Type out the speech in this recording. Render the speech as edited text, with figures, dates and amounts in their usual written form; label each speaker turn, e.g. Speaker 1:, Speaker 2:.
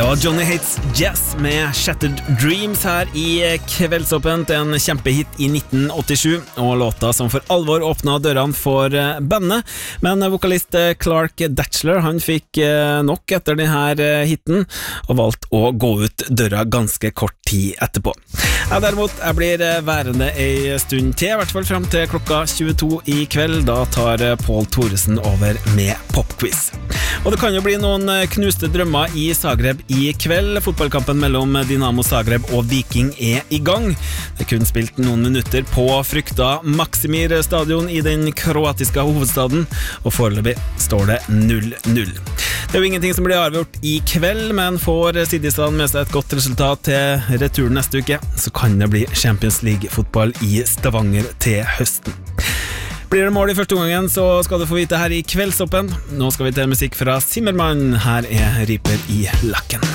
Speaker 1: Det var Johnny Hates Jazz med Shattered Dreams her i Kveldsåpent, en kjempehit i 1987, og låta som for alvor åpnet dørene for bandet. Men vokalist Clark Datchler, han fikk nok etter denne hiten, og valgte å gå ut døra ganske kort tid etterpå. Derimot, jeg blir værende en stund til, i hvert fall frem til klokka 22 i kveld. Da tar Pål Thoresen over med popquiz. Og det kan jo bli noen knuste drømmer i Zagreb i kveld. Fotballkampen mellom Dinamo Zagreb og Viking er i gang. Det kun spilt noen minutter på frykta Maksimir stadion i den kroatiske hovedstaden, og foreløpig står det 0-0. Det er jo ingenting som blir avgjort i kveld, men får Siddistan med seg et godt resultat til returen neste uke, så kan det bli Champions League-fotball i Stavanger til høsten. Blir det mål i første omgangen, så skal du få vite her i Kveldsåpen. Nå skal vi til musikk fra Zimmermann. Her er Riper i lakken.